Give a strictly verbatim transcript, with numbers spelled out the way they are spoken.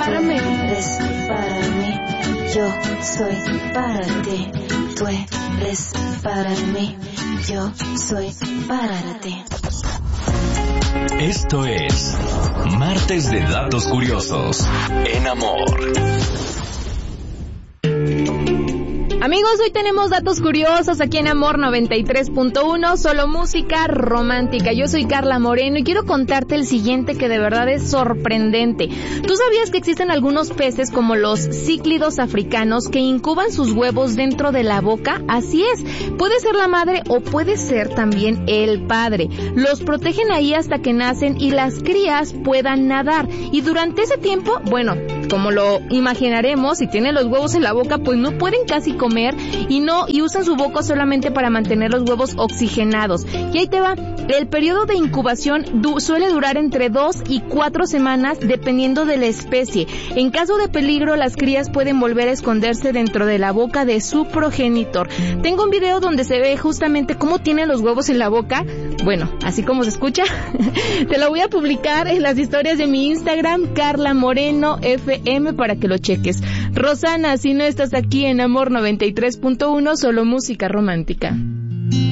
para mí. Eres para mí, yo soy para ti. Tú eres para mí, yo soy para ti. Esto es Martes de Datos Curiosos en Amor. Amigos, hoy tenemos datos curiosos aquí en Amor noventa y tres punto uno, solo música romántica. Yo soy Carla Moreno y quiero contarte el siguiente que de verdad es sorprendente. ¿Tú sabías que existen algunos peces como los cíclidos africanos que incuban sus huevos dentro de la boca? Así es, puede ser la madre o puede ser también el padre. Los protegen ahí hasta que nacen y las crías puedan nadar. Y durante ese tiempo, bueno, como lo imaginaremos, si tienen los huevos en la boca, pues no pueden casi comer y no y usan su boca solamente para mantener los huevos oxigenados. Y ahí te va, el periodo de incubación du- suele durar entre dos y cuatro semanas dependiendo de la especie. En caso de peligro, las crías pueden volver a esconderse dentro de la boca de su progenitor. Tengo un video donde se ve justamente cómo tienen los huevos en la boca. Bueno, así como se escucha. Te lo voy a publicar en las historias de mi Instagram, Carla Moreno F M, para que lo cheques. Rosana, si no estás aquí en Amor noventa y tres punto uno, solo música romántica.